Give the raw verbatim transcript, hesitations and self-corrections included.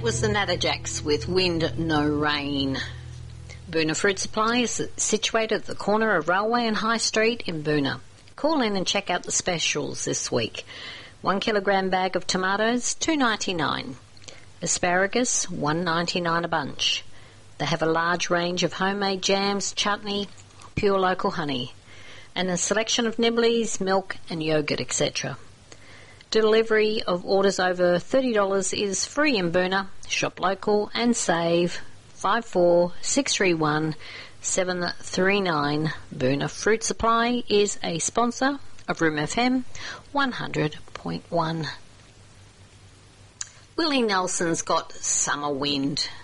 was the Natterjacks with Wind No Rain. Boona Fruit Supply is situated at the corner of Railway and High Street in Boona. Call in and check out the specials this week. One kilogram bag of tomatoes, two dollars ninety-nine. Asparagus, one dollars ninety-nine a bunch. They have a large range of homemade jams, chutney, pure local honey, and a selection of nibblies, milk and yogurt, et cetera. Delivery of orders over thirty dollars is free in Boona. Shop local and save. five four six three one seven three nine. Boona Fruit Supply is a sponsor of Room F M one hundred point one. Willie Nelson's got Summer Wind.